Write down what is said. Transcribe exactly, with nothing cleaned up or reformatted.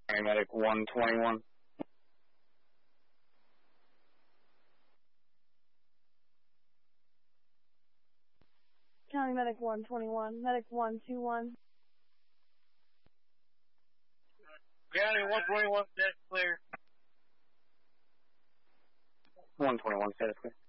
Medic one twenty-one. County Medic one twenty-one, Medic one two one. County one twenty-one, that's clear. one twenty-one, status clear.